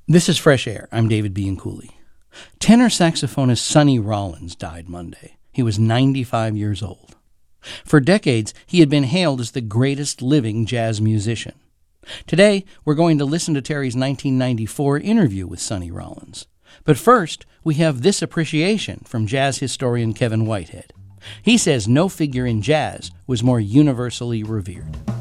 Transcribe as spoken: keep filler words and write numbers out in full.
This is Fresh Air. I'm David Bianculli. Tenor saxophonist Sonny Rollins died Monday. He was ninety-five years old. For decades, he had been hailed as the greatest living jazz musician. Today, we're going to listen to Terry's nineteen ninety-four interview with Sonny Rollins. But first, we have this appreciation from jazz historian Kevin Whitehead. He says no figure in jazz was more universally revered.